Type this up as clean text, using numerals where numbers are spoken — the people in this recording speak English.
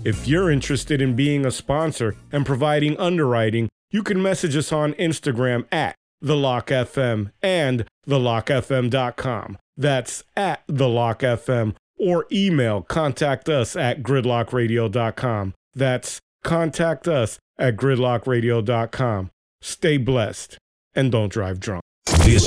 If you're interested in being a sponsor and providing underwriting, you can message us on Instagram at TheLockFM and TheLockFM.com. That's at TheLockFM, or email contact us at GridlockRadio.com. That's contact us at GridlockRadio.com. Stay blessed and don't drive drunk.